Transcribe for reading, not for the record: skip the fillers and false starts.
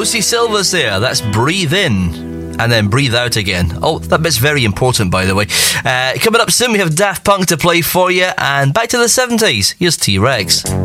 Lucy Silva's there. That's Breathe In and then Breathe Out again. Oh, that bit's very important, by the way. Coming up soon, we have Daft Punk to play for you. And back to the 70s. Here's T-Rex.